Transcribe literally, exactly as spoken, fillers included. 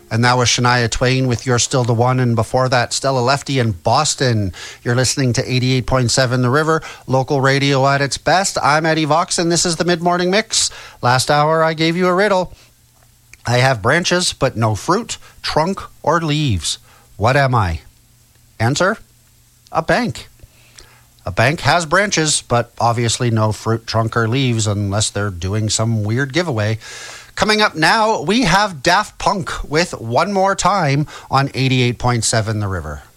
And that was Shania Twain with You're Still the One. And before that, Stella Lefty in Boston. You're listening to eighty-eight point seven The River, local radio at its best. I'm Eddie Vox, and this is the Mid-Morning Mix. Last hour, I gave you a riddle. I have branches, but no fruit, trunk, or leaves. What am I? Answer, a bank. A bank has branches, but obviously no fruit, trunk, or leaves unless they're doing some weird giveaway. Coming up now, we have Daft Punk with One More Time on eighty-eight point seven The River.